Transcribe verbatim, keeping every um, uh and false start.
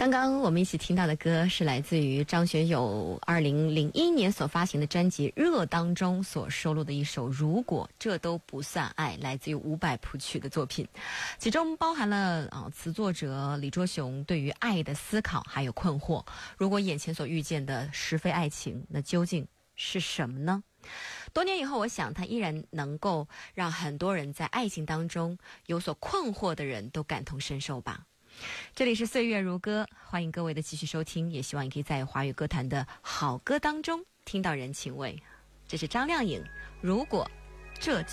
刚刚我们一起听到的歌是来自于张学友二零零一年所发行的专辑《热》当中所收录的一首《如果这都不算爱》，来自于伍佰谱曲的作品，其中包含了啊词作者李卓雄对于爱的思考还有困惑。如果眼前所遇见的实非爱情，那究竟是什么呢？多年以后，我想他依然能够让很多人在爱情当中有所困惑的人都感同身受吧。这里是岁月如歌，欢迎各位的继续收听，也希望你可以在华语歌坛的好歌当中听到人情味。这是张靓颖，如果这